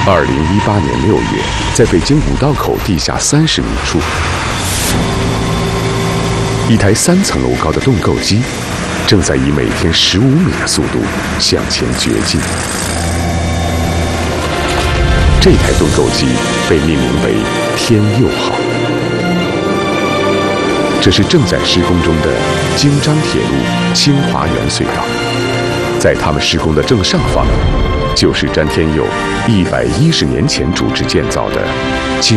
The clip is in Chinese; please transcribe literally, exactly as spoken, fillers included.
二零一八年六月，在北京五道口地下三十米处，一台三层楼高的盾构机正在以每天十五米的速度向前掘进。这台盾构机被命名为“天佑号”，这是正在施工中的京张铁路清华园隧道。在他们施工的正上方，就是詹天佑一百一十年前主持建造的京